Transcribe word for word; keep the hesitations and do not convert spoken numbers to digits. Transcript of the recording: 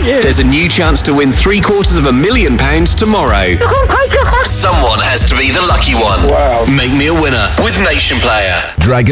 you. There's a new chance to win three quarters of a million pounds tomorrow. Oh my God. Someone has to be the lucky one. Wow. Make me a winner with Nation Player. Dragon